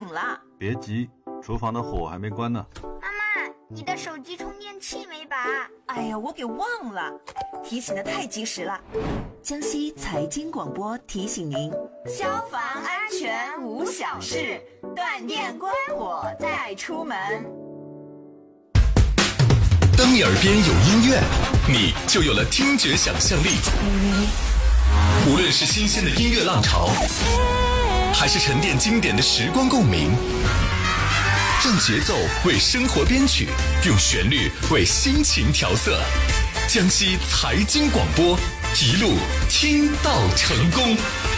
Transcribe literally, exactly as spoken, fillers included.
了。 别急，厨房的火还没关呢。 妈妈，你的手机充电器没拔？ 哎呀，我给忘了，提醒的太及时了。 江西财经广播提醒您： 消防安全无小事，断电关火再出门。 当你耳边有音乐，你就有了听觉想象力。无论是新鲜的音乐浪潮，还是沉淀经典的时光共鸣，让节奏为生活编曲，用旋律为心情调色。江西财经广播，一路听到成功。